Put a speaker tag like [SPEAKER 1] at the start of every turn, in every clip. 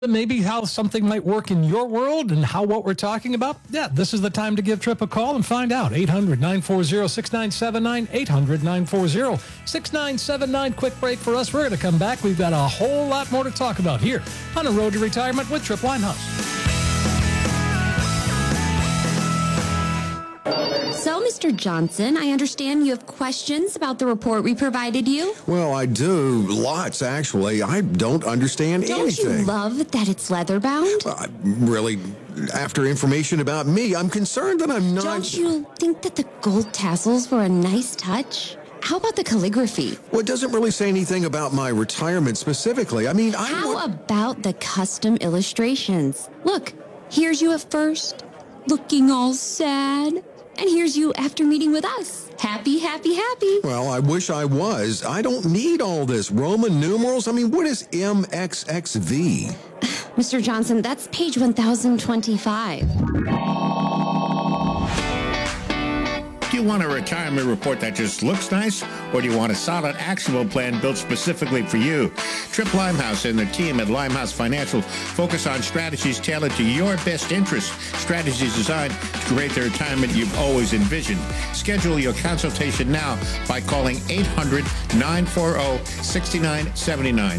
[SPEAKER 1] maybe how something might work in your world and how what we're talking about, yeah, this is the time to give Trip a call and find out. 800-940-6979, 800-940-6979. Quick break for us. We're going to come back. We've got a whole lot more to talk about here on A Road to Retirement with Trip Limehouse.
[SPEAKER 2] So, Mr. Johnson, I understand you have questions about the report we provided you?
[SPEAKER 3] Well, I do. Lots, actually. I don't understand anything.
[SPEAKER 2] Don't you love that it's leather-bound?
[SPEAKER 3] Really, after information about me, I'm concerned that I'm not...
[SPEAKER 2] Don't you think that the gold tassels were a nice touch? How about the calligraphy?
[SPEAKER 3] Well, it doesn't really say anything about my retirement specifically. I mean,
[SPEAKER 2] How about the custom illustrations? Look, here's you at first, looking all sad. And here's you after meeting with us. Happy, happy, happy.
[SPEAKER 3] Well, I wish I was. I don't need all this. Roman numerals? I mean, what is MXXV?
[SPEAKER 2] Mr. Johnson, that's page 1025.
[SPEAKER 4] Do you want a retirement report that just looks nice, or do you want a solid, actionable plan built specifically for you? Trip Limehouse and the team at Limehouse Financial focus on strategies tailored to your best interests, strategies designed to create the retirement you've always envisioned. Schedule your consultation now by calling 800-940-6979,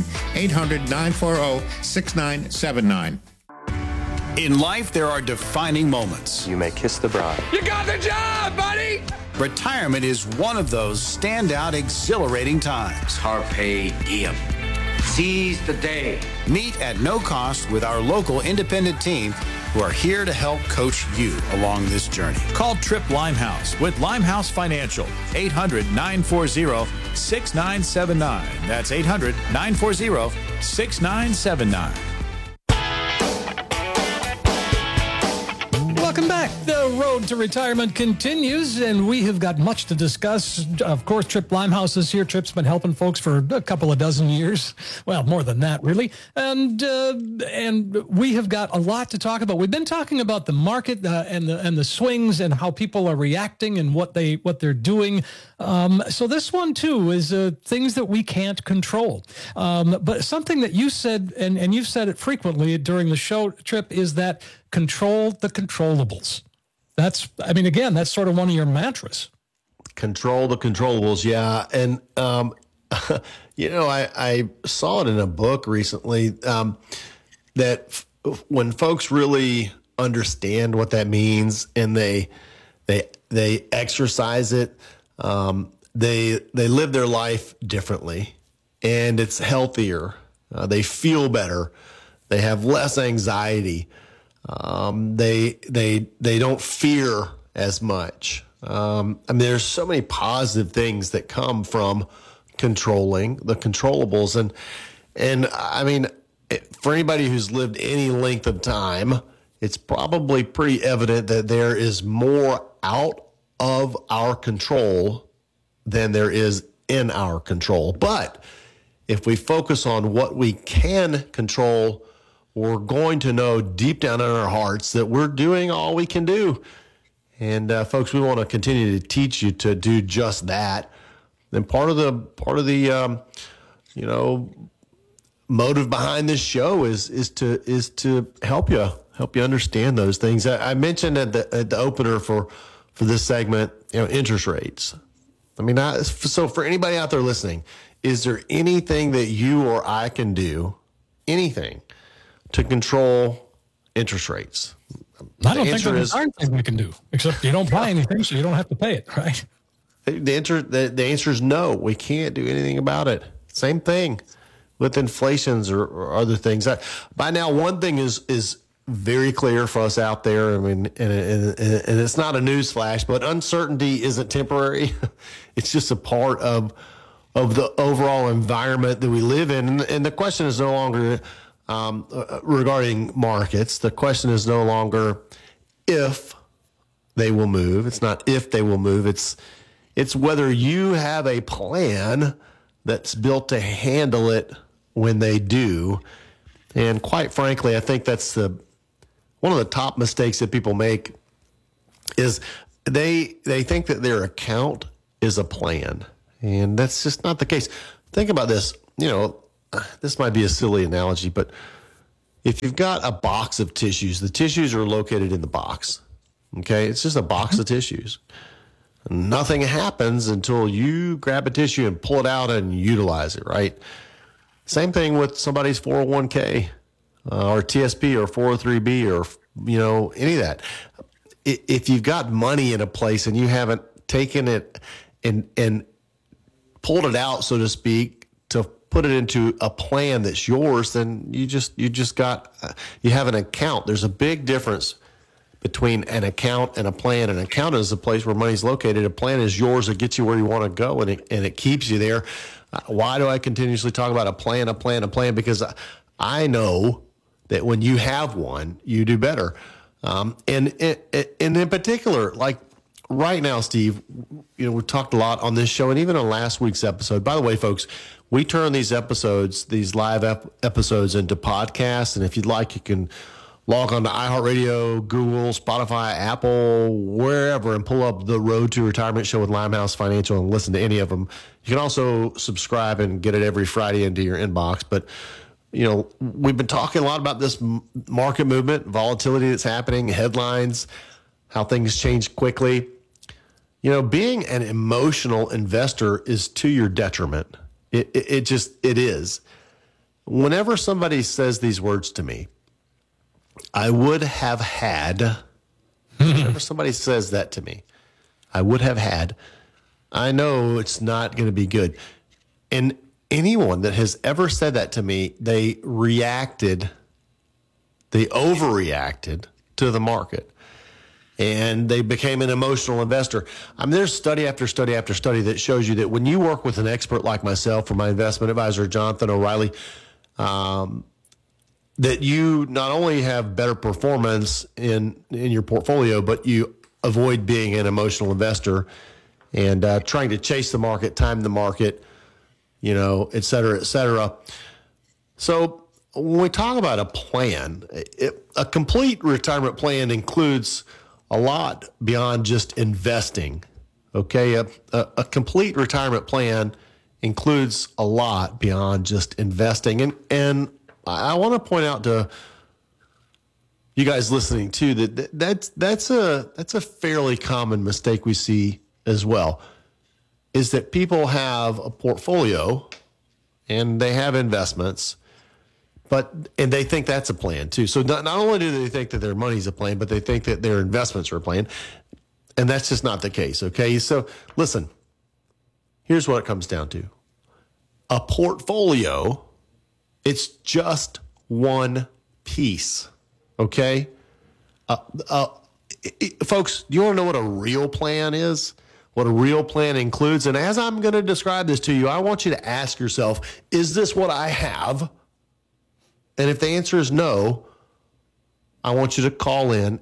[SPEAKER 4] 800-940-6979.
[SPEAKER 5] In life, there are defining moments.
[SPEAKER 6] You may kiss the bride.
[SPEAKER 7] You got the job, buddy!
[SPEAKER 5] Retirement is one of those standout, exhilarating times.
[SPEAKER 8] Carpe diem. Seize the day.
[SPEAKER 5] Meet at no cost with our local independent team who are here to help coach you along this journey.
[SPEAKER 9] Call Trip Limehouse with Limehouse Financial. 800-940-6979. That's 800-940-6979.
[SPEAKER 1] Welcome back. The road to retirement continues, and we have got much to discuss. Of course, Trip Limehouse is here. Trip's been helping folks for a couple of dozen years. Well, more than that, really. And we have got a lot to talk about. We've been talking about the market and the swings and how people are reacting and what they're doing. So this one too is things that we can't control. But something that you said, and you've said it frequently during the show, Trip, is that control the controllables. That's sort of one of your mantras.
[SPEAKER 10] Control the controllables, yeah. And, I saw it in a book recently that when folks really understand what that means and they exercise it, they live their life differently, and it's healthier. They feel better. They have less anxiety. They don't fear as much. There's so many positive things that come from controlling the controllables. And I mean, for anybody who's lived any length of time, it's probably pretty evident that there is more out of our control than there is in our control. But if we focus on what we can control, we're going to know deep down in our hearts that we're doing all we can do. And folks, we want to continue to teach you to do just that. And part of the motive behind this show is to help you understand those things. I mentioned at the opener for this segment, interest rates. So for anybody out there listening, is there anything that you or I can do, anything, to control interest rates?
[SPEAKER 1] I don't think there's anything we can do, except you don't buy anything, so you don't have to pay it, right?
[SPEAKER 10] The answer is no. We can't do anything about it. Same thing with inflations or other things. By now, one thing is very clear for us out there. And it's not a news flash, but uncertainty isn't temporary. It's just a part of the overall environment that we live in. And the question is no longer regarding markets. The question is no longer if they will move. It's not if they will move. It's whether you have a plan that's built to handle it when they do. And quite frankly, I think that's one of the top mistakes that people make is they think that their account is a plan. And that's just not the case. Think about this. This might be a silly analogy, but if you've got a box of tissues, the tissues are located in the box. Okay, it's just a box of tissues. Nothing happens until you grab a tissue and pull it out and utilize it, right? Same thing with somebody's 401k or TSP or 403b or, any of that. If you've got money in a place and you haven't taken it and pulled it out, so to speak, to put it into a plan that's yours, then you have an account. There's a big difference between an account and a plan. An account is a place where money's located. A plan is yours. It gets you where you want to go, and it keeps you there. Why do I continuously talk about a plan? Because I know that when you have one, you do better. And in particular, like right now, Steve, we've talked a lot on this show and even on last week's episode. By the way, folks, we turn these episodes, these live episodes into podcasts. And if you'd like, you can log on to iHeartRadio, Google, Spotify, Apple, wherever, and pull up the Road to Retirement show with Limehouse Financial and listen to any of them. You can also subscribe and get it every Friday into your inbox. But, we've been talking a lot about this market movement, volatility that's happening, headlines, how things change quickly. Being an emotional investor is to your detriment. It is. Whenever somebody says these words to me, I would have had, whenever somebody says that to me, I would have had, I know it's not going to be good. And anyone that has ever said that to me, they overreacted to the market. And they became an emotional investor. There's study after study after study that shows you that when you work with an expert like myself or my investment advisor, Jonathan O'Reilly, that you not only have better performance in your portfolio, but you avoid being an emotional investor and trying to chase the market, time the market, et cetera, et cetera. So when we talk about a plan, a complete retirement plan includes a lot beyond just investing. Okay, a complete retirement plan includes a lot beyond just investing, and I want to point out to you guys listening too that's a fairly common mistake we see as well, is that people have a portfolio and they have investments, and they think that's a plan too. So not only do they think that their money's a plan, but they think that their investments are a plan, and that's just not the case. Okay, so listen, here's what it comes down to: a portfolio. It's just one piece, okay? Folks, do you want to know what a real plan is? What a real plan includes? And as I'm going to describe this to you, I want you to ask yourself, is this what I have? And if the answer is no, I want you to call in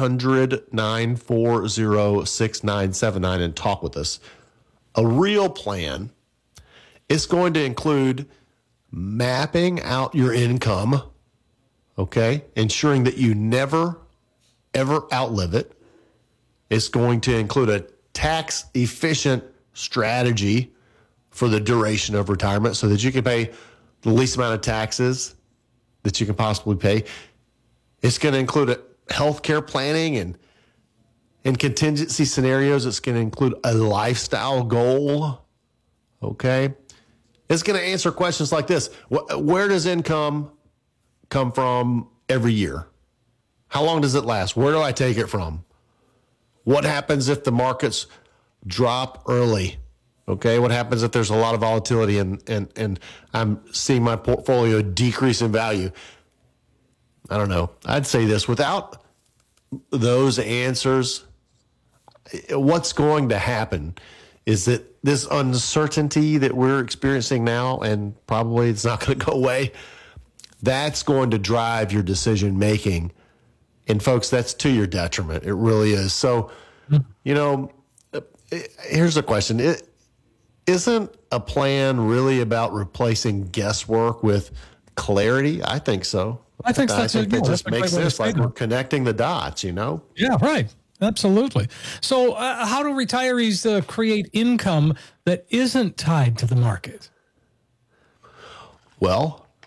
[SPEAKER 10] 800-940-6979 and talk with us. A real plan is going to include mapping out your income, okay? Ensuring that you never, ever outlive it. It's going to include a tax-efficient strategy for the duration of retirement so that you can pay the least amount of taxes that you can possibly pay. It's going to include a healthcare planning and contingency scenarios. It's going to include a lifestyle goal, okay? It's going to answer questions like this. Where does income come from every year? How long does it last? Where do I take it from? What happens if the markets drop early? Okay, what happens if there's a lot of volatility and I'm seeing my portfolio decrease in value? I don't know. I'd say this: without those answers, what's going to happen is that this uncertainty that we're experiencing now, and probably it's not going to go away, that's going to drive your decision making. And folks, that's to your detriment. It really is. So, here's the question. Isn't a plan really about replacing guesswork with clarity? I think so.
[SPEAKER 1] I think it
[SPEAKER 10] just makes sense, like we're connecting the dots,
[SPEAKER 1] Yeah, right. Absolutely. So how do retirees create income that isn't tied to the market?
[SPEAKER 10] Well,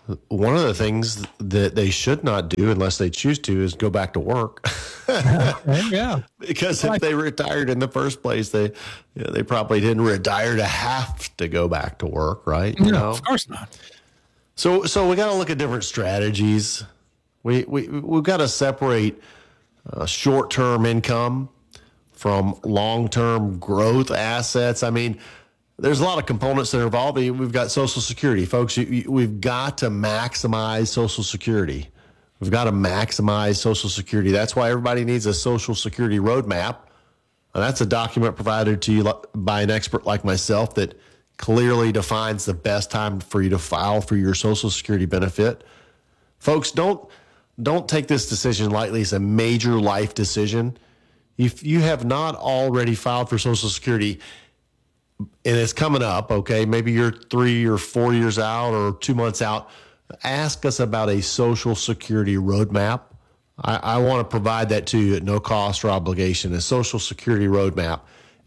[SPEAKER 10] one of the things that they should not do unless they choose to is go back to work.
[SPEAKER 1] Yeah.
[SPEAKER 10] Because if they retired in the first place, they probably didn't retire to have to go back to work, right?
[SPEAKER 1] No, of course not.
[SPEAKER 10] So we got to look at different strategies. We've got to separate short-term income from long-term growth assets. I mean, there's a lot of components that are involved. We've got Social Security, folks. We've got to maximize Social Security. We've got to maximize Social Security. That's why everybody needs a Social Security roadmap. And that's a document provided to you by an expert like myself that clearly defines the best time for you to file for your Social Security benefit. Folks, don't take this decision lightly. It's a major life decision. If you have not already filed for Social Security and it's coming up, okay, maybe you're 3 or 4 years out or 2 months out, ask us about a Social Security roadmap. I want to provide that to you at no cost or obligation, a Social Security roadmap,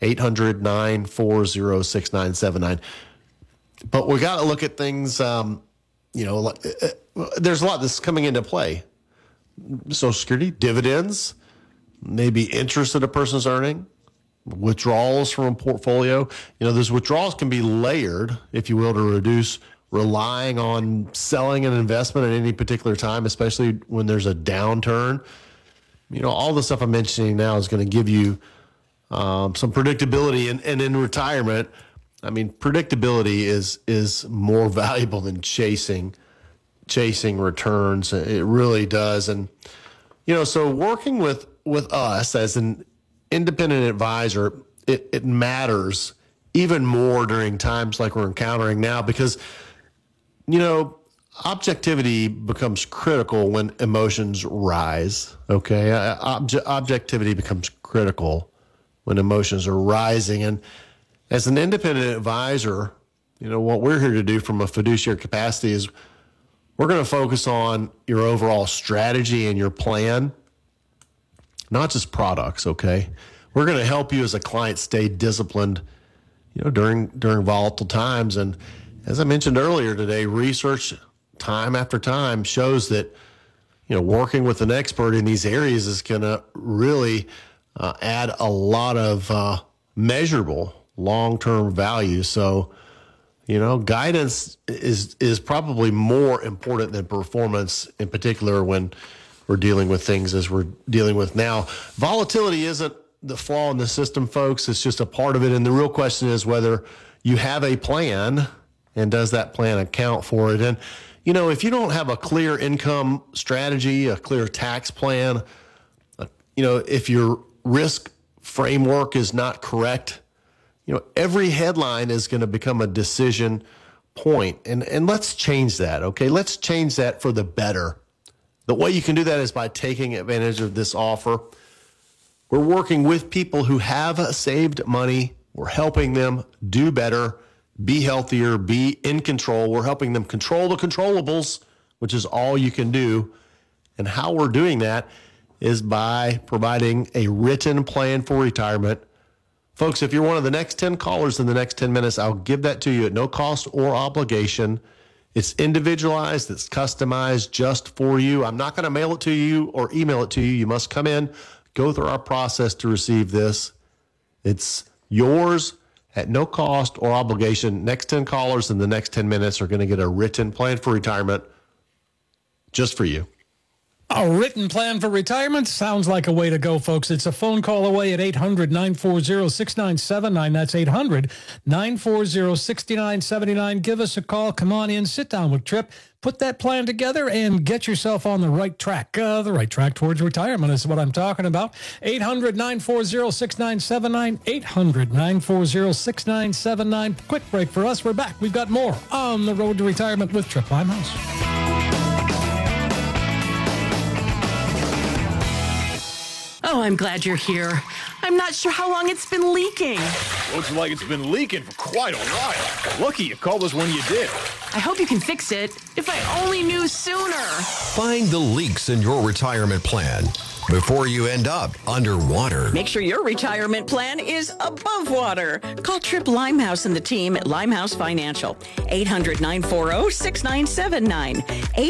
[SPEAKER 10] 800-940-6979. But we got to look at things, there's a lot that's coming into play. Social Security, dividends, maybe interest that a person's earning, withdrawals from a portfolio. Those withdrawals can be layered, if you will, to reduce relying on selling an investment at any particular time, especially when there's a downturn. All the stuff I'm mentioning now is going to give you some predictability. And in retirement, I mean, predictability is more valuable than chasing returns. It really does. And, so working with us as an independent advisor, it matters even more during times like we're encountering now because, objectivity becomes critical when emotions rise, okay? Objectivity becomes critical when emotions are rising. And as an independent advisor, what we're here to do from a fiduciary capacity is we're going to focus on your overall strategy and your plan, not just products, okay? We're going to help you as a client stay disciplined, during volatile times. And as I mentioned earlier today, research time after time shows that, working with an expert in these areas is going to really add a lot of measurable long-term value. So, guidance is probably more important than performance, in particular when we're dealing with things as we're dealing with now. Volatility isn't the flaw in the system, folks. It's just a part of it. And the real question is whether you have a plan and does that plan account for it? And, if you don't have a clear income strategy, a clear tax plan, if your risk framework is not correct, every headline is going to become a decision point. And let's change that, okay? Let's change that for the better. The way you can do that is by taking advantage of this offer. We're working with people who have saved money. We're helping them do better, be healthier, be in control. We're helping them control the controllables, which is all you can do. And how we're doing that is by providing a written plan for retirement. Folks, if you're one of the next 10 callers in the next 10 minutes, I'll give that to you at no cost or obligation. It's individualized, it's customized just for you. I'm not going to mail it to you or email it to you. You must come in, go through our process to receive this. It's yours at no cost or obligation. Next 10 callers in the next 10 minutes are going to get a written plan for retirement just for you.
[SPEAKER 1] A written plan for retirement sounds like a way to go, folks. It's a phone call away at 800-940-6979. That's 800-940-6979. Give us a call. Come on in. Sit down with Tripp. Put that plan together and get yourself on the right track. The right track towards retirement is what I'm talking about. 800-940-6979. 800-940-6979. Quick break for us. We're back. We've got more on the road to retirement with Tripp Limehouse.
[SPEAKER 6] Oh, I'm glad you're here. I'm not sure how long it's been leaking.
[SPEAKER 9] Looks like it's been leaking for quite a while. Lucky you called us when you did.
[SPEAKER 6] I hope you can fix it. If I only knew sooner.
[SPEAKER 3] Find the leaks in your retirement plan before you end up underwater.
[SPEAKER 11] Make sure your retirement plan is above water. Call Trip Limehouse and the team at Limehouse Financial. 800-940-6979.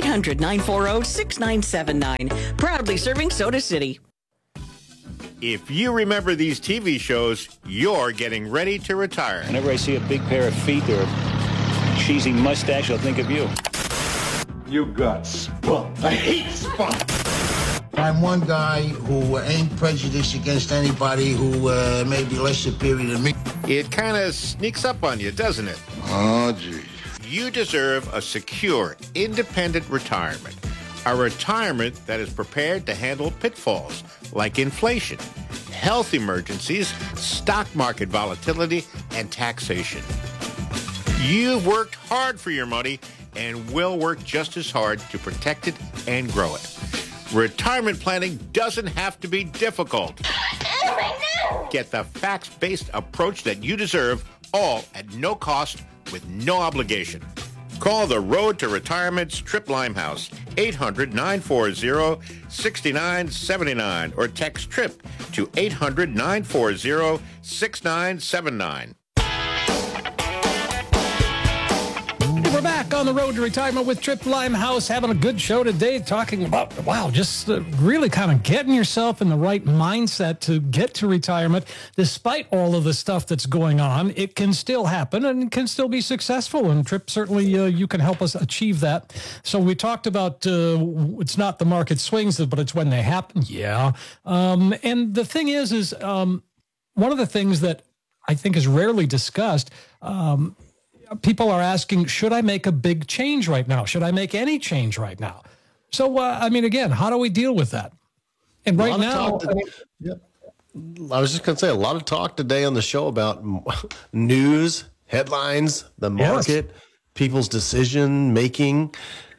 [SPEAKER 11] 800-940-6979. Proudly serving Soda City.
[SPEAKER 4] If you remember these TV shows, you're getting ready to retire.
[SPEAKER 12] Whenever I see a big pair of feet or a cheesy mustache, I'll think of you.
[SPEAKER 13] You got spunk. I hate spunk.
[SPEAKER 14] I'm one guy who ain't prejudiced against anybody who may be less superior than me.
[SPEAKER 4] It kind of sneaks up on you, doesn't it?
[SPEAKER 13] Oh, gee.
[SPEAKER 4] You deserve a secure, independent retirement. A retirement that is prepared to handle pitfalls like inflation, health emergencies, stock market volatility, and taxation. You've worked hard for your money and will work just as hard to protect it and grow it. Retirement planning doesn't have to be difficult. Get the facts-based approach that you deserve, all at no cost with no obligation. Call the Road to Retirement's Trip Limehouse, 800-940-6979, or text TRIP to 800-940-6979.
[SPEAKER 1] We're back on the Road to Retirement with Trip Limehouse, having a good show today, talking about, just really kind of getting yourself in the right mindset to get to retirement. Despite all of the stuff that's going on, it can still happen and it can still be successful. And Trip, certainly you can help us achieve that. So we talked about it's not the market swings, but it's when they happen. Yeah. And the thing is one of the things that I think is rarely discussed, people are asking, should I make a big change right now? Should I make any change right now? So, again, how do we deal with that? And right now,
[SPEAKER 10] I was just going to say, a lot of talk today on the show about news, headlines, the market, people's decision making.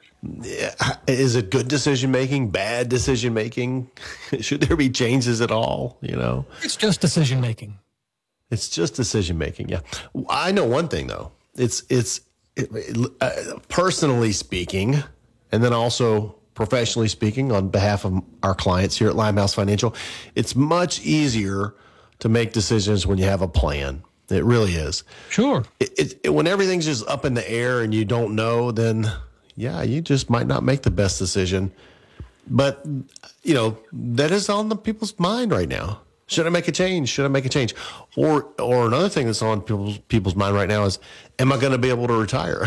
[SPEAKER 10] Is it good decision making, bad decision making? Should there be changes at all?
[SPEAKER 1] It's just decision making.
[SPEAKER 10] It's just decision making. Yeah. I know one thing though. It's personally speaking, and then also professionally speaking on behalf of our clients here at Limehouse Financial, it's much easier to make decisions when you have a plan. It really is.
[SPEAKER 1] Sure.
[SPEAKER 10] When everything's just up in the air and you don't know, then you just might not make the best decision. But, that is on the people's mind right now. Should I make a change? Should I make a change? Or another thing that's on people's mind right now is, am I going to be able to retire?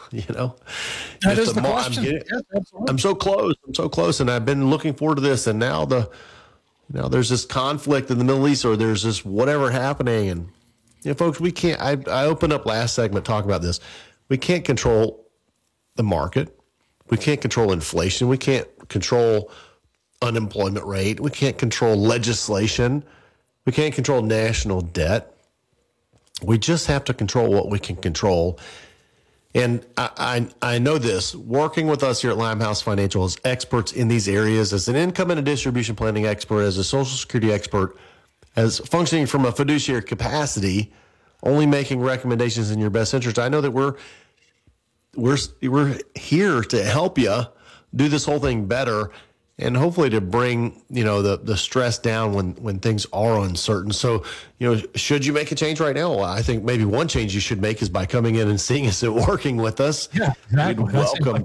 [SPEAKER 1] That is the question.
[SPEAKER 10] I'm so close. And I've been looking forward to this. And now there's this conflict in the Middle East, or there's this whatever happening. And folks, we can't. I opened up last segment talking about this. We can't control the market. We can't control inflation. We can't control unemployment rate. We can't control legislation. We can't control national debt. We just have to control what we can control. And I know this, working with us here at Limehouse Financial as experts in these areas, as an income and a distribution planning expert, as a Social Security expert, as functioning from a fiduciary capacity, only making recommendations in your best interest. I know that we're here to help you do this whole thing better, and hopefully to bring, the stress down when things are uncertain. So, should you make a change right now? Well, I think maybe one change you should make is by coming in and seeing us and working with us.
[SPEAKER 1] Yeah, exactly.
[SPEAKER 10] We'd welcome.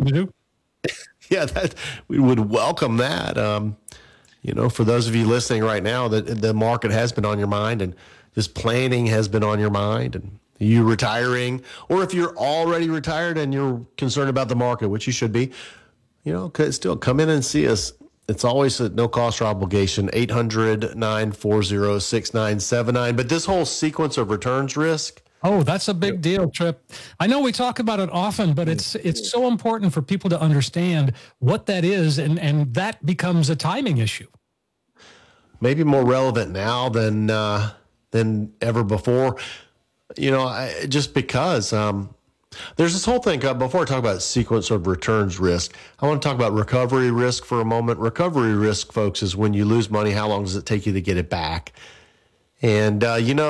[SPEAKER 10] We would welcome that. For those of you listening right now, that the market has been on your mind, and this planning has been on your mind, and you retiring, or if you're already retired and you're concerned about the market, which you should be. Still come in and see us. It's always at no cost or obligation, 800-940-6979. But this whole sequence of returns risk.
[SPEAKER 1] Oh, that's a big deal, Trip. I know we talk about it often, but it's so important for people to understand what that is, and that becomes a timing issue.
[SPEAKER 10] Maybe more relevant now than ever before. Just because There's this whole thing, before I talk about sequence of returns risk, I want to talk about recovery risk for a moment. Recovery risk, folks, is when you lose money, how long does it take you to get it back? And,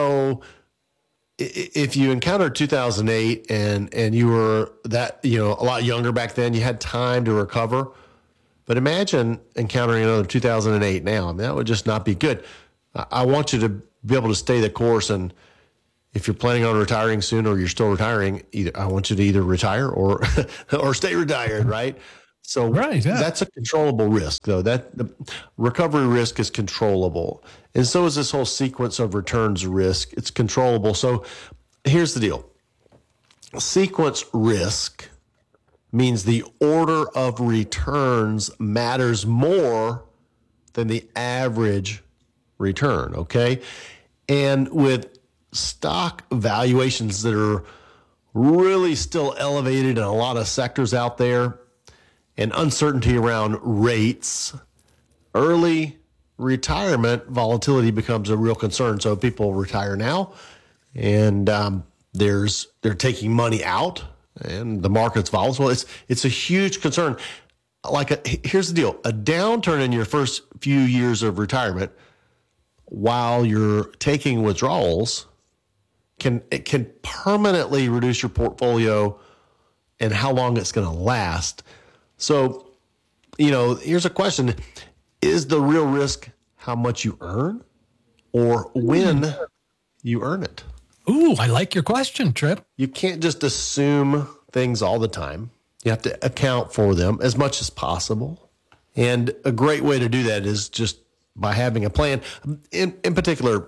[SPEAKER 10] if you encountered 2008 and you were a lot younger back then, you had time to recover. But imagine encountering another 2008 now. I mean, that would just not be good. I want you to be able to stay the course, and if you're planning on retiring soon or you're still retiring, I want you to either retire or or stay retired, right? So that's a controllable risk, though. That the recovery risk is controllable, and so is this whole sequence of returns risk. It's controllable. So here's the deal: sequence risk means the order of returns matters more than the average return. Okay, and with stock valuations that are really still elevated in a lot of sectors out there, and uncertainty around rates, early retirement volatility becomes a real concern. So people retire now, and they're taking money out, and the market's volatile. It's a huge concern. Here's the deal: a downturn in your first few years of retirement, while you're taking withdrawals, can permanently reduce your portfolio and how long it's going to last. So, here's a question. Is the real risk how much you earn or when you earn it?
[SPEAKER 1] Ooh, I like your question, Trip.
[SPEAKER 10] You can't just assume things all the time. You have to account for them as much as possible. And a great way to do that is just by having a plan. In particular,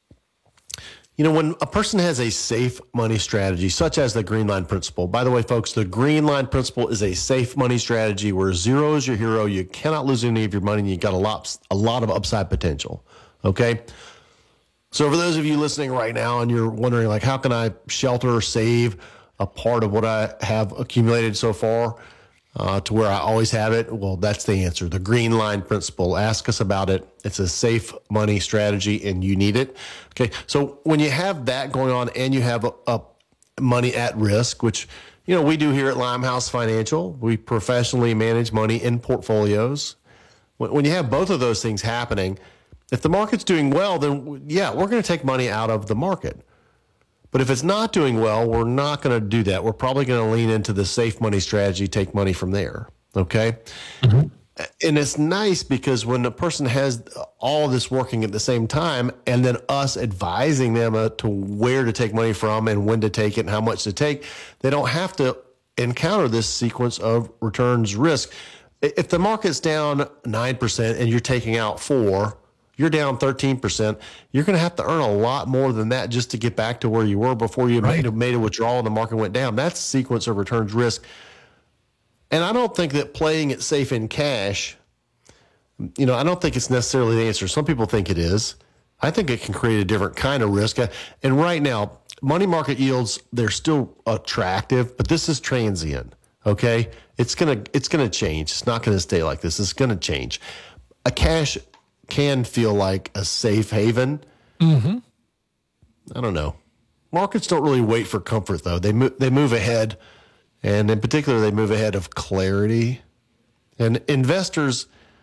[SPEAKER 10] when a person has a safe money strategy, such as the Green Line Principle. By the way, folks, the Green Line Principle is a safe money strategy where zero is your hero. You cannot lose any of your money, and you got a lot of upside potential. Okay? So for those of you listening right now and you're wondering, how can I shelter or save a part of what I have accumulated so far to where I always have it? Well, that's the answer. The Green Line Principle. Ask us about it. It's a safe money strategy, and you need it. Okay, so when you have that going on and you have a money at risk, which we do here at Limehouse Financial, we professionally manage money in portfolios. When you have both of those things happening, if the market's doing well, then we're going to take money out of the market. But if it's not doing well, we're not going to do that. We're probably going to lean into the safe money strategy, take money from there. Okay. Mm-hmm. And it's nice because when a person has all this working at the same time, and then us advising them to where to take money from and when to take it and how much to take, they don't have to encounter this sequence of returns risk. If the market's down 9% and you're taking out 4%, you're down 13%, you're going to have to earn a lot more than that just to get back to where you were before you made a withdrawal and the market went down. That's sequence of returns risk. And I don't think that playing it safe in cash, I don't think it's necessarily the answer. Some people think it is. I think it can create a different kind of risk. And right now, money market yields, they're still attractive, but this is transient, okay? It's gonna change. It's not going to stay like this. It's going to change. A cash can feel like a safe haven. Mm-hmm. I don't know. Markets don't really wait for comfort, though. They move ahead, and in particular, they move ahead of clarity. And investors,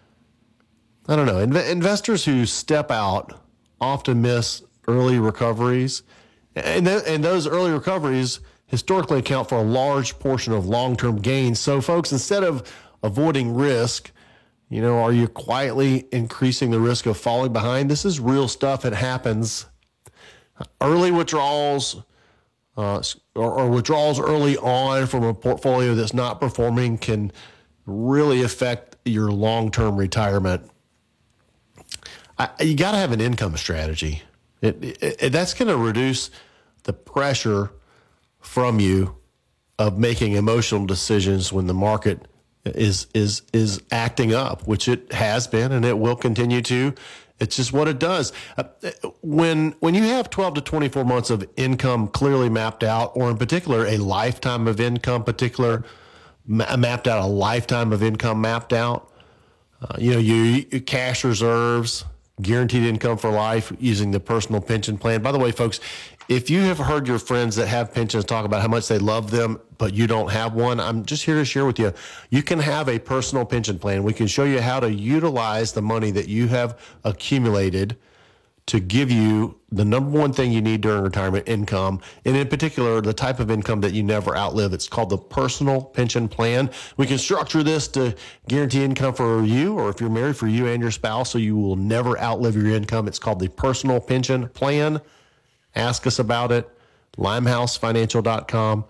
[SPEAKER 10] I don't know, investors who step out often miss early recoveries, and those early recoveries historically account for a large portion of long-term gains. So, folks, instead of avoiding risk, are you quietly increasing the risk of falling behind? This is real stuff. It happens. Early withdrawals or withdrawals early on from a portfolio that's not performing can really affect your long-term retirement. You got to have an income strategy. That's going to reduce the pressure from you of making emotional decisions when the market is acting up, which it has been and it will continue to. It's just what it does. When you have 12 to 24 months of income clearly mapped out, or in particular a lifetime of income mapped out, a lifetime of income mapped out, you cash reserves, guaranteed income for life using the personal pension plan. By the way, folks, If you have heard your friends that have pensions talk about how much they love them, but you don't have one, I'm just here to share with you. You can have a personal pension plan. We can show you how to utilize the money that you have accumulated to give you the number one thing you need during retirement, income, and in particular, the type of income that you never outlive. It's called the personal pension plan. We can structure this to guarantee income for you, or if you're married, for you and your spouse, so you will never outlive your income. It's called the personal pension plan. Ask us about it. LimeHouseFinancial.com,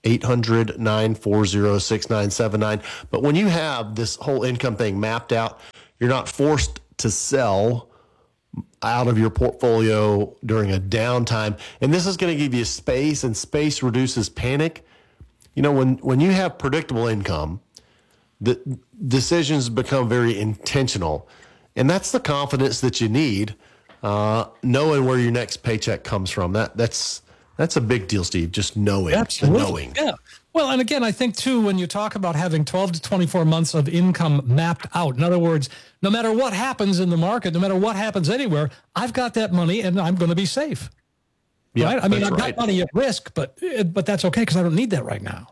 [SPEAKER 10] 800-940-6979. But when you have this whole income thing mapped out, you're not forced to sell out of your portfolio during a downtime. And this is going to give you space, and space reduces panic. You know, when you have predictable income, the decisions become very intentional. And that's the confidence that you need, knowing where your next paycheck comes from. That's a big deal, Steve, just knowing.
[SPEAKER 1] Absolutely.
[SPEAKER 10] The knowing.
[SPEAKER 1] Yeah. Well, and again, I think, too, when you talk about having 12 to 24 months of income mapped out, in other words, no matter what happens in the market, no matter what happens anywhere, I've got that money and I'm going to be safe.
[SPEAKER 10] Yeah,
[SPEAKER 1] right? I mean, I've
[SPEAKER 10] right.
[SPEAKER 1] got money at risk, but that's okay because I don't need that right now.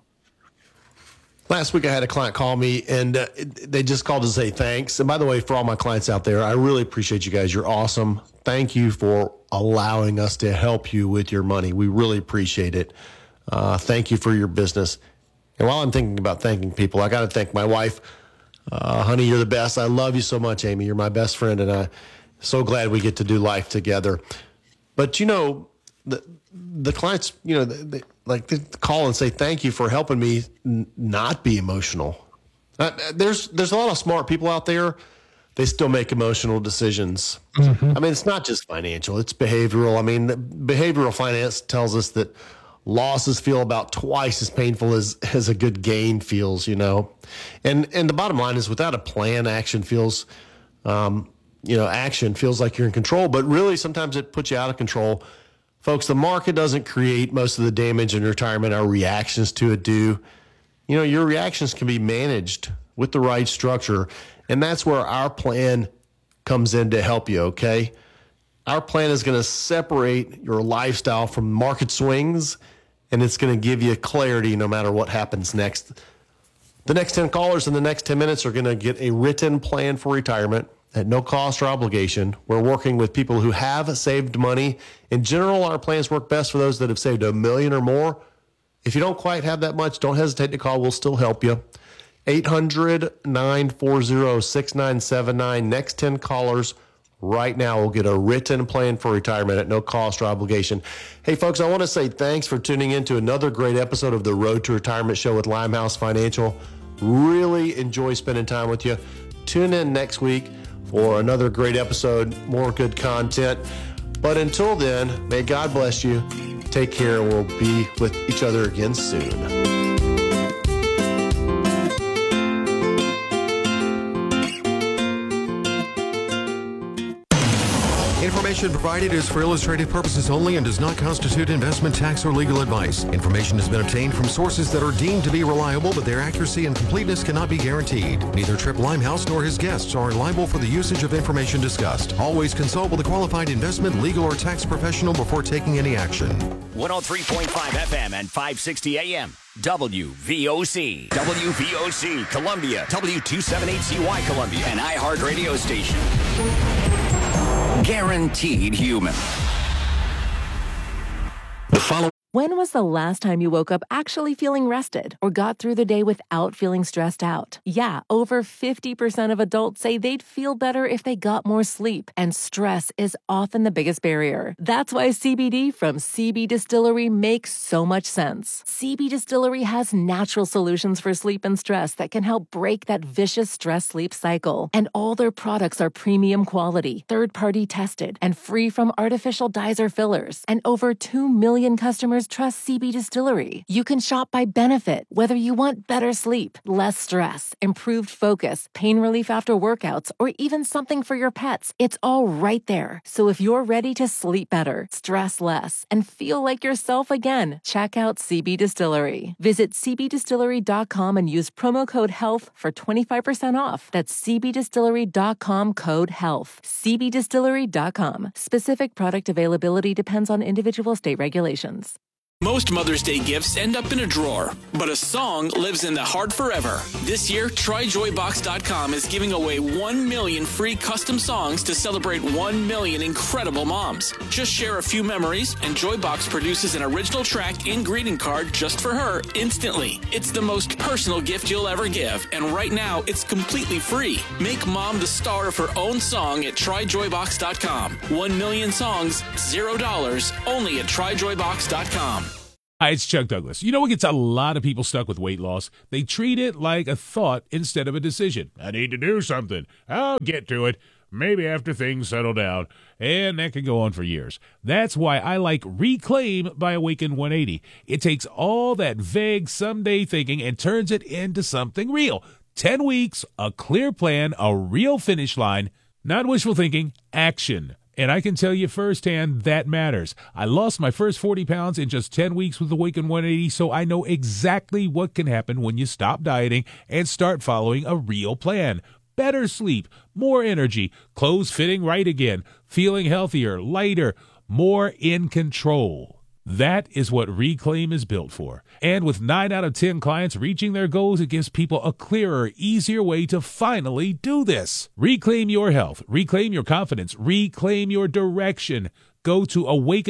[SPEAKER 10] Last week, I had a client call me, and they just called to say thanks. And by the way, for all my clients out there, I really appreciate you guys. You're awesome. Thank you for allowing us to help you with your money. We really appreciate it. Thank you for your business. And while I'm thinking about thanking people, I got to thank my wife. Honey, you're the best. I love you so much, Amy. You're my best friend, and I'm so glad we get to do life together. But, you know, the clients, you know, they call and say, thank you for helping me not be emotional. There's a lot of smart people out there. They still make emotional decisions. Mm-hmm. I mean, it's not just financial, it's behavioral. I mean, behavioral finance tells us that losses feel about twice as painful as a good gain feels, you know. And the bottom line is, without a plan, action feels like you're in control, but really sometimes it puts you out of control. Folks, the market doesn't create most of the damage in retirement. Our reactions to it do. You know, your reactions can be managed with the right structure, and that's where our plan comes in to help you, okay? Our plan is going to separate your lifestyle from market swings, and it's going to give you clarity no matter what happens next. The next 10 callers in the next 10 minutes are going to get a written plan for retirement at no cost or obligation. We're working with people who have saved money. In general, our plans work best for those that have saved $1 million or more. If you don't quite have that much, don't hesitate to call. We'll still help you. 800-940-6979. Next 10 callers right now will get a written plan for retirement at no cost or obligation. Hey, folks, I want to say thanks for tuning in to another great episode of the Road to Retirement Show with Limehouse Financial. Really enjoy spending time with you. Tune in next week for another great episode, more good content. But until then, may God bless you. Take care, and we'll be with each other again soon.
[SPEAKER 15] Information provided is for illustrative purposes only and does not constitute investment, tax, or legal advice. Information has been obtained from sources that are deemed to be reliable, but their accuracy and completeness cannot be guaranteed. Neither Trip Limehouse nor his guests are liable for the usage of information discussed. Always consult with a qualified investment, legal, or tax professional before taking any action.
[SPEAKER 16] 103.5 FM and 560 AM. WVOC. WVOC Columbia. W278CY Columbia. An iHeart radio station. Guaranteed human.
[SPEAKER 17] When was the last time you woke up actually feeling rested or got through the day without feeling stressed out? Yeah, over 50% of adults say they'd feel better if they got more sleep, and stress is often the biggest barrier. That's why CBD from CB Distillery makes so much sense. CB Distillery has natural solutions for sleep and stress that can help break that vicious stress-sleep cycle. And all their products are premium quality, third-party tested, and free from artificial dyes or fillers. And over 2 million customers customers trust CB Distillery. You can shop by benefit, whether you want better sleep, less stress, improved focus, pain relief after workouts, or even something for your pets. It's all right there. So if you're ready to sleep better, stress less, and feel like yourself again, check out CB Distillery. Visit cbdistillery.com and use promo code HEALTH for 25% off. That's cbdistillery.com, code HEALTH. cbdistillery.com. Specific product availability depends on individual state regulations.
[SPEAKER 18] Most Mother's Day gifts end up in a drawer, but a song lives in the heart forever. This year, TryJoyBox.com is giving away 1 million free custom songs to celebrate 1 million incredible moms. Just share a few memories, and Joybox produces an original track and greeting card just for her instantly. It's the most personal gift you'll ever give, and right now, it's completely free. Make mom the star of her own song at TryJoyBox.com. 1 million songs, $0, only at TryJoyBox.com.
[SPEAKER 19] Hi, it's Chuck Douglas. You know what gets a lot of people stuck with weight loss? They treat it like a thought instead of a decision. I need to do something. I'll get to it. Maybe after things settle down. And that can go on for years. That's why I like Reclaim by Awaken 180. It takes all that vague someday thinking and turns it into something real. 10 weeks, a clear plan, a real finish line. Not wishful thinking, action. And I can tell you firsthand that matters. I lost my first 40 pounds in just 10 weeks with Awaken 180, so I know exactly what can happen when you stop dieting and start following a real plan. Better sleep, more energy, clothes fitting right again, feeling healthier, lighter, more in control. That is what Reclaim is built for. And with 9 out of 10 clients reaching their goals, it gives people a clearer, easier way to finally do this. Reclaim your health. Reclaim your confidence. Reclaim your direction. Go to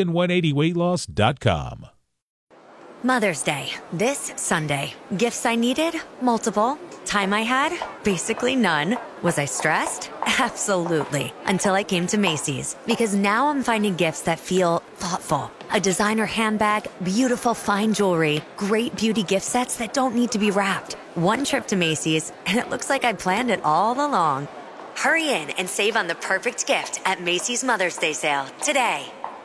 [SPEAKER 19] awaken180weightloss.com.
[SPEAKER 20] Mother's Day, this Sunday. Gifts I needed? Multiple. Time I had? Basically none. Was I stressed? Absolutely. Until I came to Macy's. Because now I'm finding gifts that feel thoughtful. A designer handbag, beautiful fine jewelry, great beauty gift sets that don't need to be wrapped. One trip to Macy's, and it looks like I planned it all along. Hurry in and save on the perfect gift at Macy's Mother's Day sale today.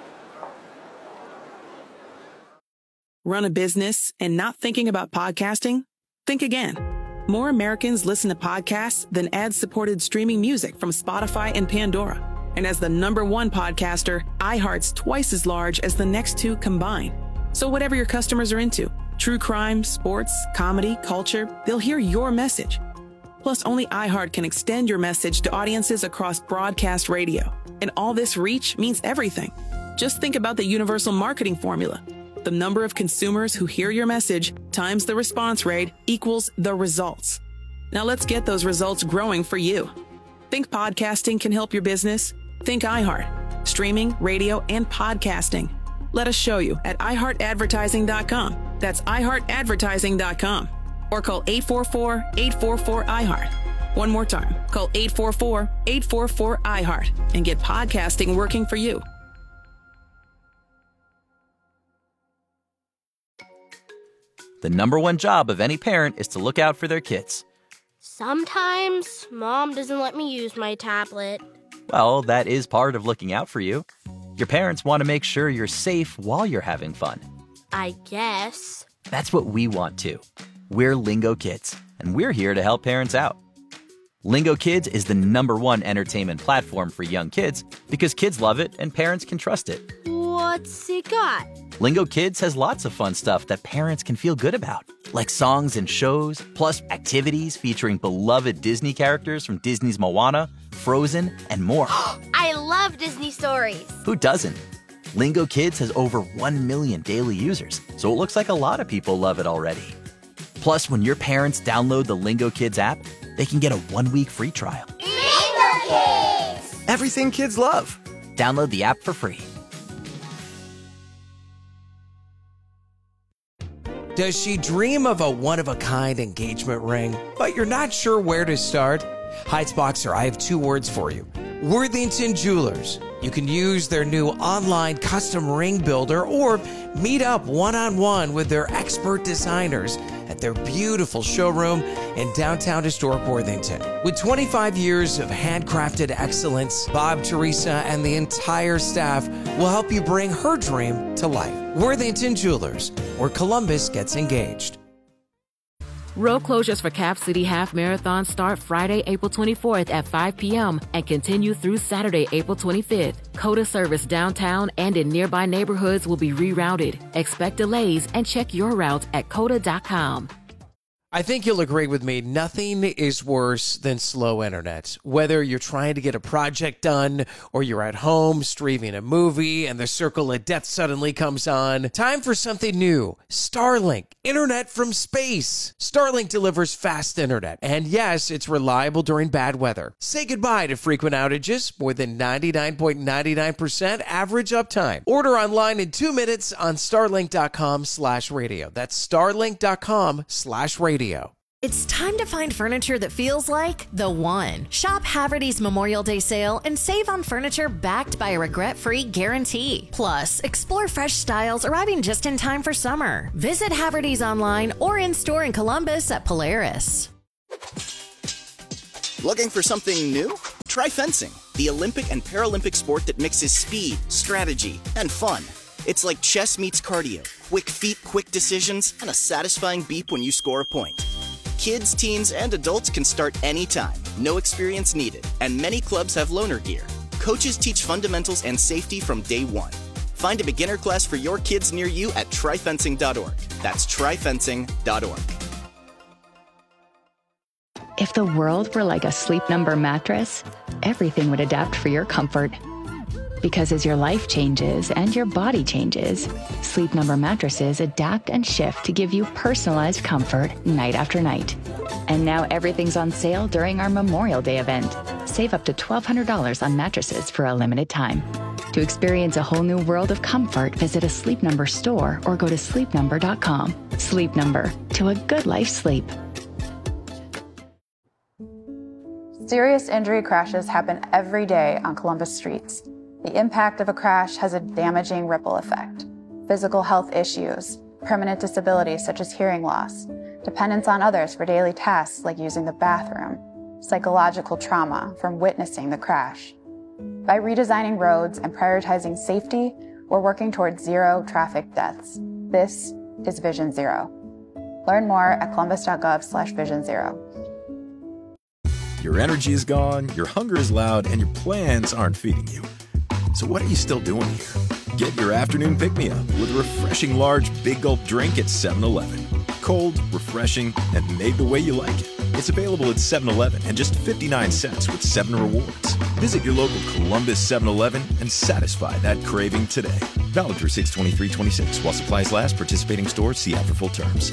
[SPEAKER 21] Run a business and not thinking about podcasting? Think again. More Americans listen to podcasts than ad-supported streaming music from Spotify and Pandora. And as the #1 podcaster, iHeart's twice as large as the next two combined. So whatever your customers are into, true crime, sports, comedy, culture, they'll hear your message. Plus, only iHeart can extend your message to audiences across broadcast radio. And all this reach means everything. Just think about the universal marketing formula. The number of consumers who hear your message times the response rate equals the results. Now let's get those results growing for you. Think podcasting can help your business? Think iHeart. Streaming, radio, and podcasting. Let us show you at iHeartAdvertising.com. That's iHeartAdvertising.com. Or call 844-844-iHeart. One more time. Call 844-844-iHeart and get podcasting working for you.
[SPEAKER 22] The #1 job of any parent is to look out for their kids.
[SPEAKER 23] Sometimes Mom doesn't let me use my tablet.
[SPEAKER 22] Well, that is part of looking out for you. Your parents want to make sure you're safe while you're having fun.
[SPEAKER 23] I guess.
[SPEAKER 22] That's what we want too. We're Lingo Kids, and we're here to help parents out. Lingo Kids is the #1 entertainment platform for young kids because kids love it and parents can trust it.
[SPEAKER 23] What's it got?
[SPEAKER 22] Lingo Kids has lots of fun stuff that parents can feel good about, like songs and shows, plus activities featuring beloved Disney characters from Disney's Moana, Frozen, and more.
[SPEAKER 23] I love Disney stories.
[SPEAKER 22] Who doesn't? Lingo Kids has over 1 million daily users, so it looks like a lot of people love it already. Plus, when your parents download the Lingo Kids app, they can get a 1-week free trial.
[SPEAKER 23] Lingo Kids!
[SPEAKER 22] Everything kids love. Download the app for free.
[SPEAKER 24] Does she dream of a one-of-a-kind engagement ring, but you're not sure where to start? Heightsboxer, I have 2 words for you. Worthington Jewelers. You can use their new online custom ring builder or meet up one-on-one with their expert designers at their beautiful showroom in downtown historic Worthington. With 25 years of handcrafted excellence, Bob, Teresa, and the entire staff will help you bring her dream to life. Worthington Jewelers, where Columbus gets engaged.
[SPEAKER 2] Road closures for Cap City Half Marathon start Friday, April 24th at 5 p.m. and continue through Saturday, April 25th. COTA service downtown and in nearby neighborhoods will be rerouted. Expect delays and check your route at COTA.com.
[SPEAKER 24] I think you'll agree with me, nothing is worse than slow internet. Whether you're trying to get a project done or you're at home streaming a movie and the circle of death suddenly comes on, time for something new. Starlink, internet from space. Starlink delivers fast internet, and yes, it's reliable during bad weather. Say goodbye to frequent outages, more than 99.99% average uptime. Order online in 2 minutes on starlink.com/radio. That's starlink.com/radio.
[SPEAKER 5] It's time to find furniture that feels like the one. Shop Haverty's Memorial Day sale and save on furniture backed by a regret-free guarantee. Plus, explore fresh styles arriving just in time for summer. Visit Haverty's online or in-store in Columbus at Polaris.
[SPEAKER 7] Looking for something new? Try fencing, the Olympic and Paralympic sport that mixes speed, strategy, and fun. It's like chess meets cardio. Quick feet, quick decisions, and a satisfying beep when you score a point. Kids, teens, and adults can start anytime. No experience needed. And many clubs have loaner gear. Coaches teach fundamentals and safety from day one. Find a beginner class for your kids near you at tryfencing.org. That's tryfencing.org.
[SPEAKER 8] If the world were like a Sleep Number mattress, everything would adapt for your comfort. Because as your life changes and your body changes, Sleep Number mattresses adapt and shift to give you personalized comfort night after night. And now everything's on sale during our Memorial Day event. Save up to $1,200 on mattresses for a limited time. To experience a whole new world of comfort, visit a Sleep Number store or go to sleepnumber.com. Sleep Number, to a good life sleep.
[SPEAKER 25] Serious injury crashes happen every day on Columbus streets. The impact of a crash has a damaging ripple effect. Physical health issues, permanent disabilities such as hearing loss, dependence on others for daily tasks like using the bathroom, psychological trauma from witnessing the crash. By redesigning roads and prioritizing safety, we're working towards zero traffic deaths. This is Vision Zero. Learn more at columbus.gov/Vision Zero.
[SPEAKER 26] Your energy is gone, your hunger is loud, and your plans aren't feeding you. So what are you still doing here? Get your afternoon pick-me-up with a refreshing large Big Gulp drink at 7-Eleven. Cold, refreshing, and made the way you like it. It's available at 7-Eleven and just 59 cents with 7 rewards. Visit your local Columbus 7-Eleven and satisfy that craving today. Valid through 6/23/26 while supplies last. Participating stores, see app for full terms.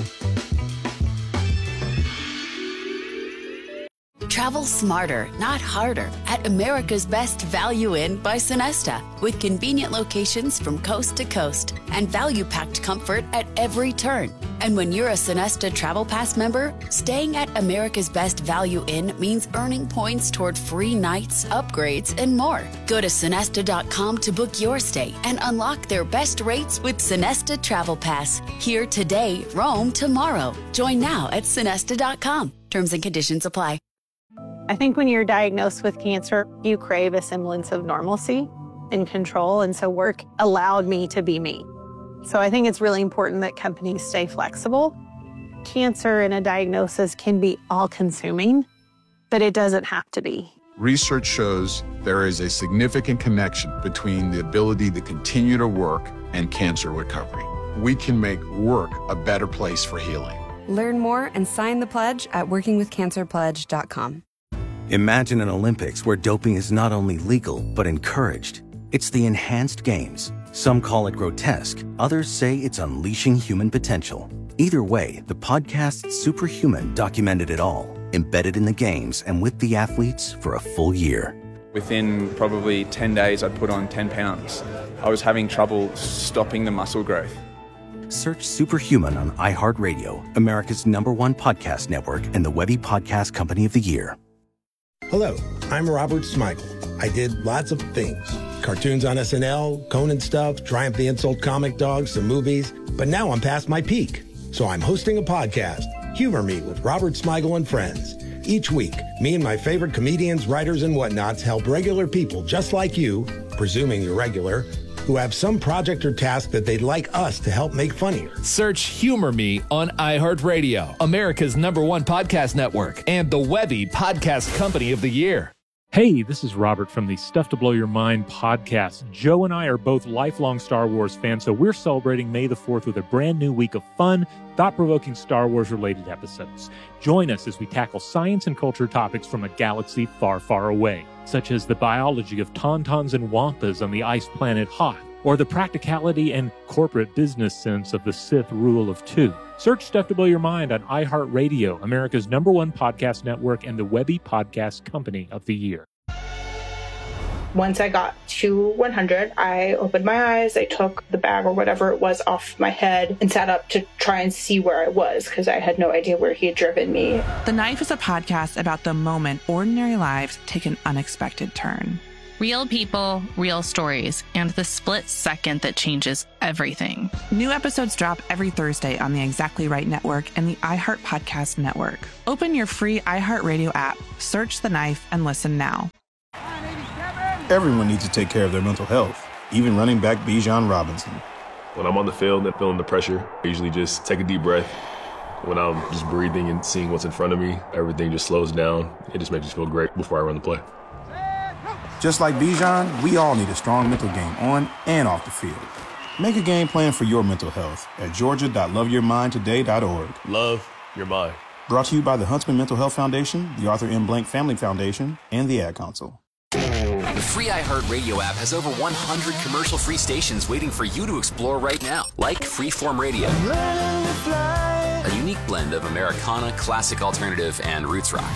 [SPEAKER 27] Travel smarter, not harder, at America's Best Value Inn by Sonesta, with convenient locations from coast to coast and value-packed comfort at every turn. And when you're a Sonesta Travel Pass member, staying at America's Best Value Inn means earning points toward free nights, upgrades, and more. Go to Sonesta.com to book your stay and unlock their best rates with Sonesta Travel Pass. Here today, roam tomorrow. Join now at Sonesta.com. Terms and conditions apply.
[SPEAKER 28] I think when you're diagnosed with cancer, you crave a semblance of normalcy and control. And so work allowed me to be me. So I think it's really important that companies stay flexible. Cancer and a diagnosis can be all-consuming, but it doesn't have to be.
[SPEAKER 29] Research shows there is a significant connection between the ability to continue to work and cancer recovery. We can make work a better place for healing.
[SPEAKER 30] Learn more and sign the pledge at workingwithcancerpledge.com.
[SPEAKER 31] Imagine an Olympics where doping is not only legal, but encouraged. It's the Enhanced Games. Some call it grotesque, others say it's unleashing human potential. Either way, the podcast Superhuman documented it all, embedded in the games and with the athletes for a full year.
[SPEAKER 32] Within probably 10 days, I'd put on 10 pounds. I was having trouble stopping the muscle growth.
[SPEAKER 31] Search Superhuman on iHeartRadio, America's #1 podcast network and the Webby Podcast Company of the Year.
[SPEAKER 33] Hello, I'm Robert Smigel. I did lots of things. Cartoons on SNL, Conan stuff, Triumph the Insult Comic Dogs, some movies. But now I'm past my peak. So I'm hosting a podcast, Humor Me with Robert Smigel and Friends. Each week, me and my favorite comedians, writers, and whatnots help regular people just like you, presuming you're regular, who have some project or task that they'd like us to help make funnier.
[SPEAKER 1] Search Humor Me on iHeartRadio, America's #1 podcast network, and the Webby Podcast Company of the Year.
[SPEAKER 3] Hey, this is Robert from the Stuff to Blow Your Mind podcast. Joe and I are both lifelong Star Wars fans, so we're celebrating May the 4th with a brand new week of fun, thought-provoking Star Wars-related episodes. Join us as we tackle science and culture topics from a galaxy far, far away, such as the biology of tauntauns and wampas on the ice planet Hoth, or the practicality and corporate business sense of the Sith rule of 2. Search Stuff to Blow Your Mind on iHeartRadio, America's #1 podcast network, and the Webby Podcast Company of the Year.
[SPEAKER 4] Once I got to 100, I opened my eyes, I took the bag or whatever it was off my head and sat up to try and see where I was because I had no idea where he had driven me.
[SPEAKER 6] The Knife is a podcast about the moment ordinary lives take an unexpected turn.
[SPEAKER 9] Real people, real stories, and the split second that changes everything.
[SPEAKER 6] New episodes drop every Thursday on the Exactly Right Network and the iHeart Podcast Network. Open your free iHeartRadio app, search The Knife, and listen now.
[SPEAKER 10] Everyone needs to take care of their mental health, even running back Bijan Robinson.
[SPEAKER 11] When I'm on the field and feeling the pressure, I usually just take a deep breath. When I'm just breathing and seeing what's in front of me, everything just slows down. It just makes me feel great before I run the play.
[SPEAKER 10] Just like Bijan, we all need a strong mental game on and off the field. Make a game plan for your mental health at georgia.loveyourmindtoday.org.
[SPEAKER 11] Love your mind.
[SPEAKER 10] Brought to you by the Huntsman Mental Health Foundation, the Arthur M. Blank Family Foundation, and the Ad Council.
[SPEAKER 12] The free iHeartRadio app has over 100 commercial-free stations waiting for you to explore right now, like Freeform Radio, a unique blend of Americana, classic alternative, and roots rock.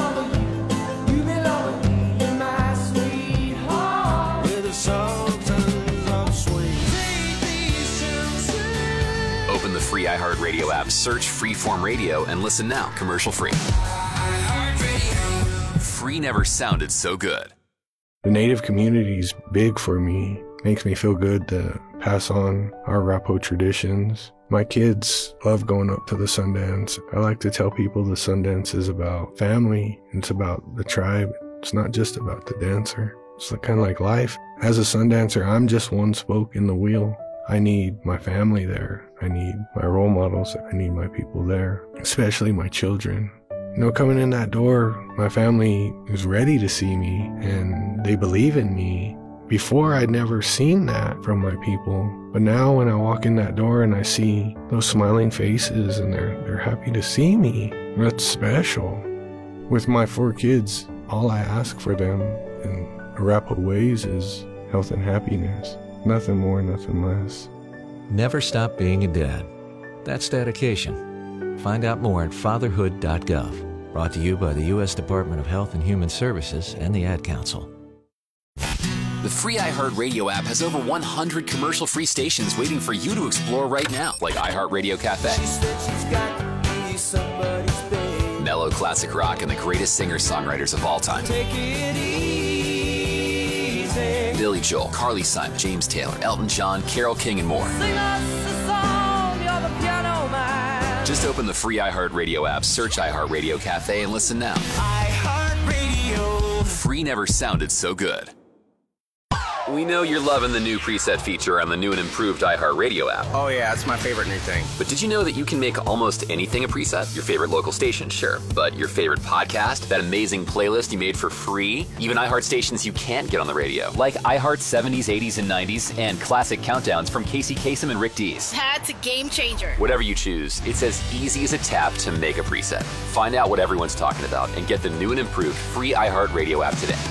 [SPEAKER 12] Open the free iHeartRadio app, search Freeform Radio, and listen now, commercial-free. Free never sounded so good.
[SPEAKER 13] The Native community's big for me. Makes me feel good to pass on our Rapo traditions. My kids love going up to the Sundance. I like to tell people the Sundance is about family. It's about the tribe. It's not just about the dancer. It's kind of like life. As a Sundancer, I'm just one spoke in the wheel. I need my family there. I need my role models. I need my people there, especially my children. You know, coming in that door, my family is ready to see me and they believe in me. Before, I'd never seen that from my people. But now when I walk in that door and I see those smiling faces and they're happy to see me, that's special. With my 4 kids, all I ask for them in Arapaho ways is health and happiness. Nothing more, nothing less.
[SPEAKER 14] Never stop being a dad. That's dedication. Find out more at fatherhood.gov. Brought to you by the U.S. Department of Health and Human Services and the Ad Council.
[SPEAKER 12] The free iHeartRadio app has over 100 commercial-free stations waiting for you to explore right now, like iHeartRadio Cafe, mellow classic rock, and the greatest singer-songwriters of all time. Billy Joel, Carly Simon, James Taylor, Elton John, Carole King, and more. Just open the free iHeartRadio app, search iHeartRadio Cafe, and listen now. iHeartRadio. Free never sounded so good. We know you're loving the new preset feature on the new and improved iHeartRadio app.
[SPEAKER 15] Oh yeah, it's my favorite new thing.
[SPEAKER 12] But did you know that you can make almost anything a preset? Your favorite local station, sure. But your favorite podcast? That amazing playlist you made for free? Even iHeart stations you can't get on the radio. Like iHeart 70s, 80s, and 90s, and classic countdowns from Casey Kasem and Rick Dees.
[SPEAKER 23] That's a game changer.
[SPEAKER 12] Whatever you choose, it's as easy as a tap to make a preset. Find out what everyone's talking about and get the new and improved free iHeartRadio app today.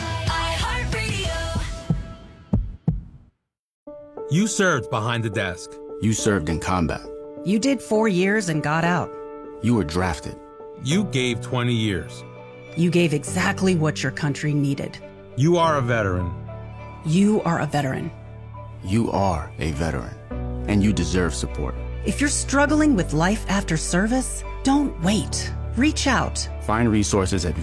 [SPEAKER 16] You served behind the desk.
[SPEAKER 17] You served in combat.
[SPEAKER 34] You did 4 years and got out.
[SPEAKER 17] You were drafted.
[SPEAKER 16] You gave 20 years.
[SPEAKER 34] You gave exactly what your country needed.
[SPEAKER 16] You are a veteran.
[SPEAKER 34] You are a veteran.
[SPEAKER 17] You are a veteran. And you deserve support.
[SPEAKER 34] If you're struggling with life after service, don't wait. Reach out.
[SPEAKER 17] Find resources at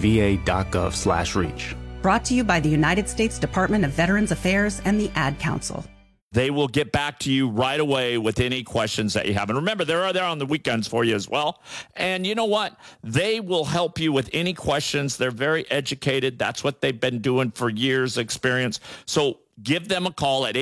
[SPEAKER 17] va.gov/reach.
[SPEAKER 34] Brought to you by the United States Department of Veterans Affairs and the Ad Council.
[SPEAKER 2] They will get back to you right away with any questions that you have. And remember, they're there on the weekends for you as well. And you know what? They will help you with any questions. They're very educated. That's what they've been doing for years' experience. So give them a call at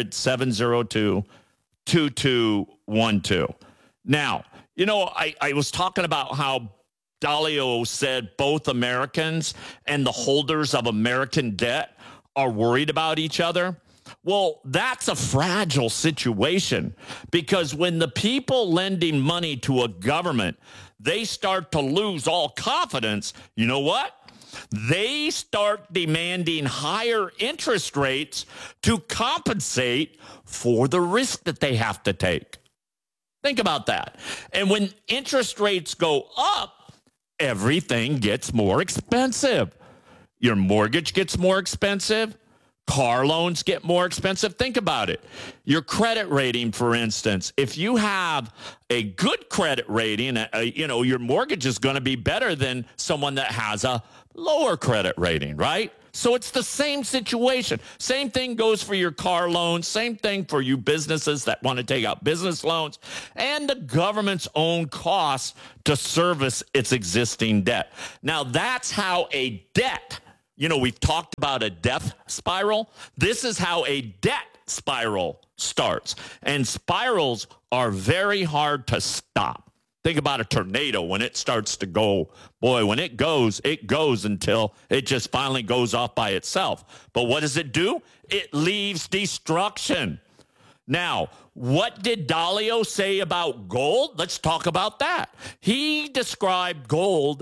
[SPEAKER 2] 800-702-2212. Now, you know, I was talking about how Dalio said both Americans and the holders of American debt are worried about each other. Well, that's a fragile situation, because when the people lending money to a government, they start to lose all confidence, you know what? They start demanding higher interest rates to compensate for the risk that they have to take. Think about that. And when interest rates go up, everything gets more expensive. Your mortgage gets more expensive. Car loans get more expensive. Think about it. Your credit rating, for instance, if you have a good credit rating, your mortgage is going to be better than someone that has a lower credit rating, right? So it's the same situation. Same thing goes for your car loans. Same thing for you businesses that want to take out business loans, and the government's own costs to service its existing debt. Now, that's how a debt, we've talked about a death spiral. This is how a debt spiral starts. And spirals are very hard to stop. Think about a tornado. When it starts to go, when it goes until it just finally goes off by itself. But what does it do? It leaves destruction. Now, what did Dalio say about gold? Let's talk about that. He described gold.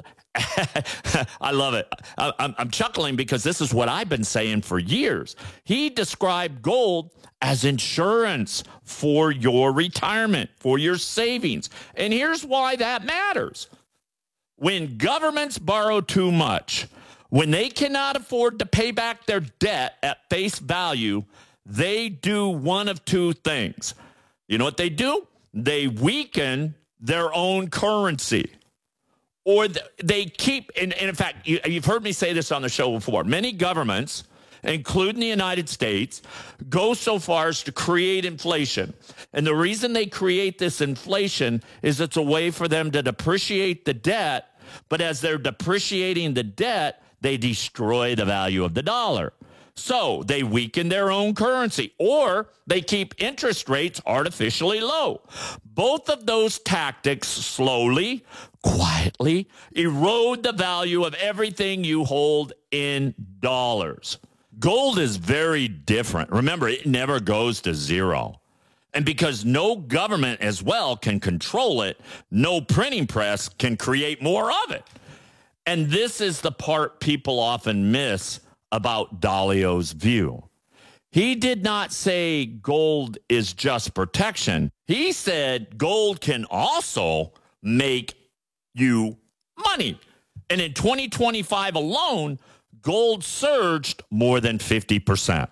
[SPEAKER 2] I love it. I'm chuckling because this is what I've been saying for years. He described gold as insurance for your retirement, for your savings. And here's why that matters. When governments borrow too much, when they cannot afford to pay back their debt at face value, they do one of two things. You know what they do? They weaken their own currency. Or they keep, and in fact, you've heard me say this on the show before, many governments, including the United States, go so far as to create inflation. And the reason they create this inflation is it's a way for them to depreciate the debt, but as they're depreciating the debt, they destroy the value of the dollar. So they weaken their own currency, or they keep interest rates artificially low. Both of those tactics slowly, quietly erode the value of everything you hold in dollars. Gold is very different. Remember, it never goes to zero. And because no government as well can control it, no printing press can create more of it. And this is the part people often miss about Dalio's view. He did not say gold is just protection. He said gold can also make you money. And in 2025 alone, gold surged more than 50%.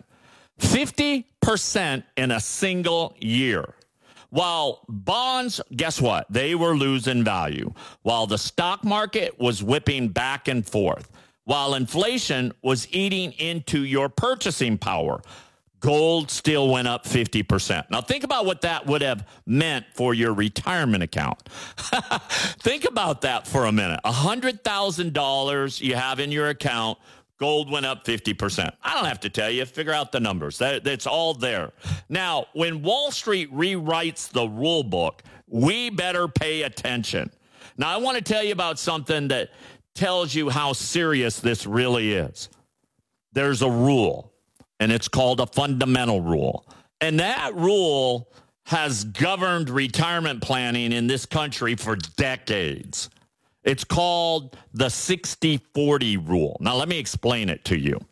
[SPEAKER 2] 50% in a single year. While bonds, guess what? They were losing value. While the stock market was whipping back and forth. While inflation was eating into your purchasing power, gold still went up 50%. Now, think about what that would have meant for your retirement account. Think about that for a minute. $100,000 you have in your account, gold went up 50%. I don't have to tell you. Figure out the numbers. That's all there. Now, when Wall Street rewrites the rule book, we better pay attention. Now, I want to tell you about something that tells you how serious this really is. There's a rule, and it's called a fundamental rule. And that rule has governed retirement planning in this country for decades. It's called the 60-40 rule. Now, let me explain it to you.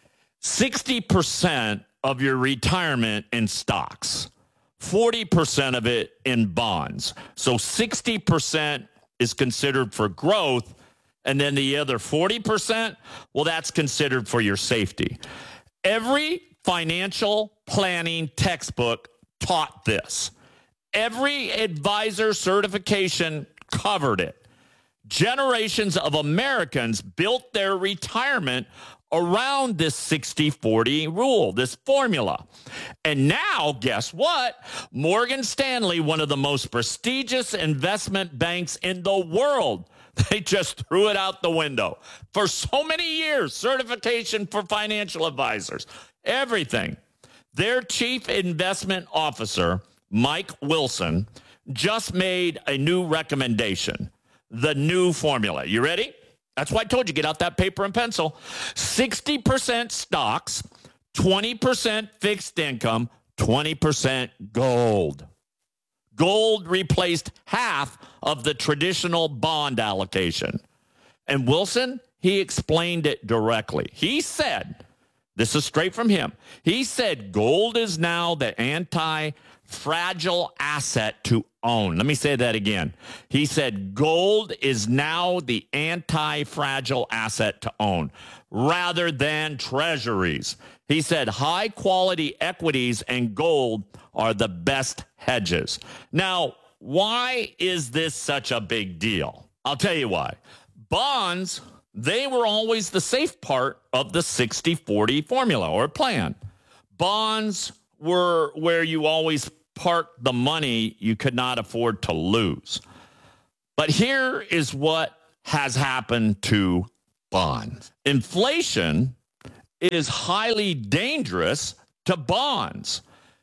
[SPEAKER 2] 60% of your retirement in stocks, 40% of it in bonds. So 60% is considered for growth, and then the other 40%, well, that's considered for your safety. Every financial planning textbook taught this. Every advisor certification covered it. Generations of Americans built their retirement around this 60-40 rule, this formula. And now, guess what? Morgan Stanley, one of the most prestigious investment banks in the world, they just threw it out the window. For so many years, certification for financial advisors, everything. Their chief investment officer, Mike Wilson, just made a new recommendation, the new formula. You ready? That's why I told you, get out that paper and pencil. 60% stocks, 20% fixed income, 20% gold. Gold replaced half of the traditional bond allocation. And Wilson, he explained it directly. He said, this is straight from him. He said gold is now the anti-fragile asset to own. Let me say that again. He said gold is now the anti-fragile asset to own rather than treasuries. He said high-quality equities and gold are the best hedges. Now, why is this such a big deal? I'll tell you why. Bonds, they were always the safe part of the 60-40 formula or plan. Bonds were where you always parked the money you could not afford to lose. But here is what has happened to bonds. Inflation is highly dangerous to bonds.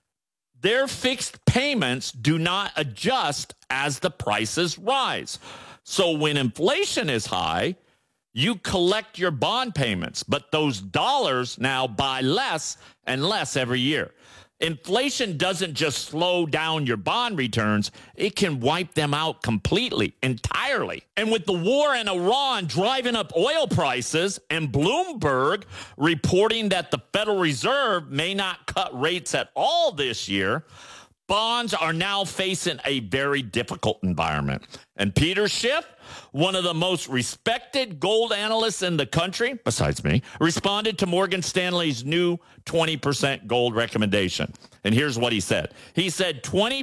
[SPEAKER 2] Their fixed payments do not adjust as the prices rise. So when inflation is high, you collect your bond payments, but those dollars now buy less and less every year. Inflation doesn't just slow down your bond returns, it can wipe them out completely, entirely. And with the war in Iran driving up oil prices and Bloomberg reporting that the Federal Reserve may not cut rates at all this year, bonds are now facing a very difficult environment. And Peter Schiff, one of the most respected gold analysts in the country, besides me, responded to Morgan Stanley's new 20% gold recommendation. And here's what he said. He said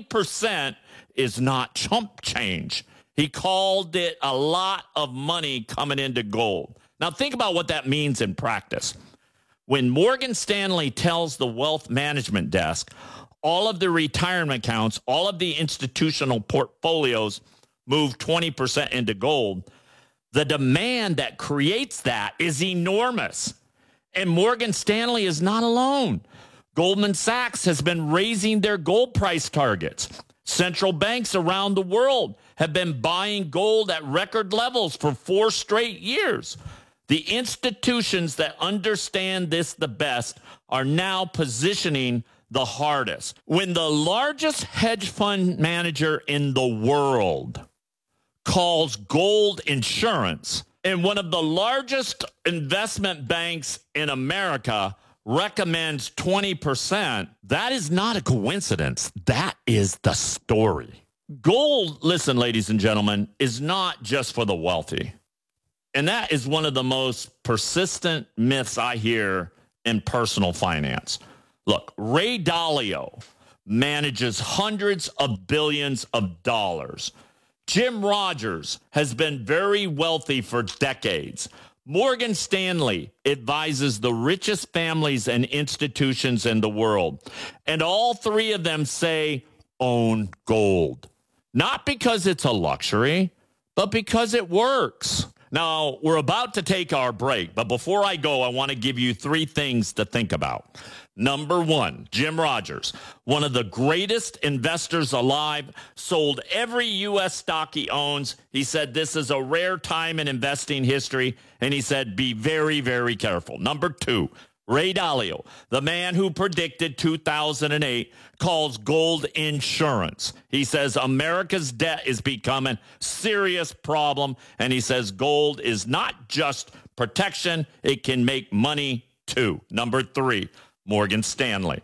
[SPEAKER 2] 20% is not chump change. He called it a lot of money coming into gold. Now think about what that means in practice. When Morgan Stanley tells the wealth management desk, all of the retirement accounts, all of the institutional portfolios move 20% into gold, the demand that creates that is enormous. And Morgan Stanley is not alone. Goldman Sachs has been raising their gold price targets. Central banks around the world have been buying gold at record levels for 4 straight years. The institutions that understand this the best are now positioning the hardest. When the largest hedge fund manager in the world calls gold insurance, and one of the largest investment banks in America recommends 20%, that is not a coincidence. That is the story. Gold, listen, ladies and gentlemen, is not just for the wealthy. And that is one of the most persistent myths I hear in personal finance. Look, Ray Dalio manages hundreds of billions of dollars. Jim Rogers has been very wealthy for decades. Morgan Stanley advises the richest families and institutions in the world. And all three of them say, own gold. Not because it's a luxury, but because it works. Now, we're about to take our break, but before I go, I want to give you 3 things to think about. Number 1, Jim Rogers, one of the greatest investors alive, sold every U.S. stock he owns. He said this is a rare time in investing history, and he said be very, very careful. Number 2, Ray Dalio, the man who predicted 2008, calls gold insurance. He says America's debt is becoming a serious problem, and he says gold is not just protection, it can make money too. Number 3, Morgan Stanley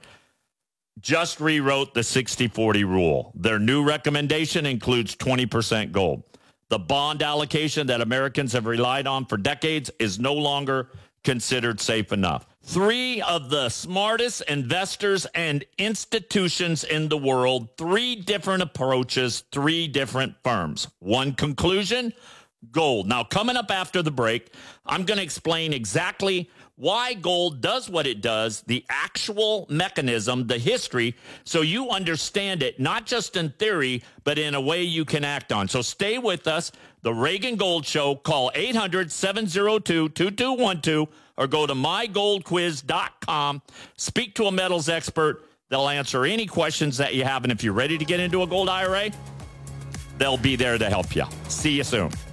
[SPEAKER 2] just rewrote the 60-40 rule. Their new recommendation includes 20% gold. The bond allocation that Americans have relied on for decades is no longer considered safe enough. 3 of the smartest investors and institutions in the world, 3 different approaches, 3 different firms. One conclusion, gold. Now, coming up after the break, I'm going to explain exactly why gold does what it does, the actual mechanism, the history, so you understand it, not just in theory, but in a way you can act on. So stay with us. The Reagan Gold Show. Call 800-702-2212 or go to mygoldquiz.com. Speak to a metals expert. They'll answer any questions that you have. And if you're ready to get into a gold IRA, they'll be there to help you. See you soon.